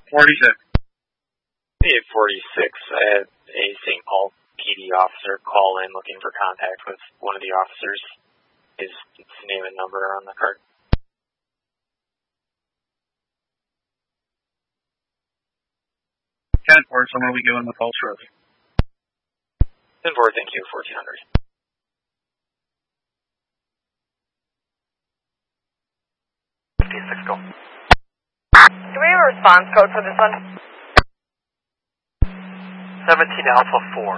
46. 46, I had a St. Paul PD officer call in looking for contact with one of the officers. His name and number are on the card. 10-4, someone will be given the call shortly. 10-4, thank you, 1400. Go. Do we have a response code for this one? 17 Alpha 4.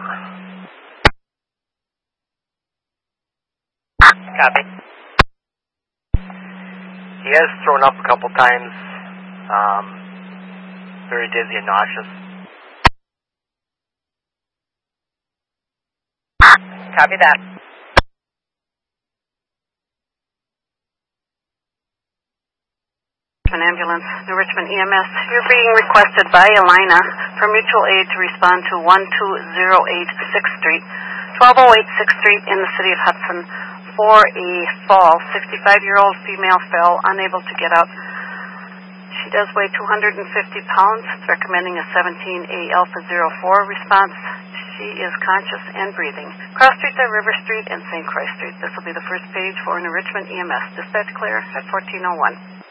Copy. He has thrown up a couple times. Very dizzy and nauseous. Copy that. An ambulance, New Richmond EMS. You're being requested by Alina for mutual aid to respond to 1208 6th Street, 1208 6th Street in the city of Hudson for a fall. 65-year-old female fell, unable to get up. She does weigh 250 pounds. It's recommending a 17A Alpha 04 response. She is conscious and breathing. Cross Street to River Street and St. Croix Street. This will be the first page for New Richmond EMS. Dispatch clear at 1401.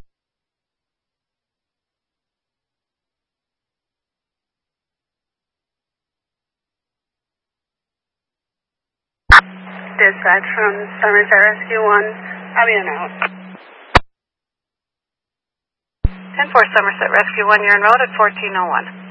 Dispatch from Somerset Rescue 1, I'll be in out. 10-4 Somerset Rescue 1, you're en route at 1401.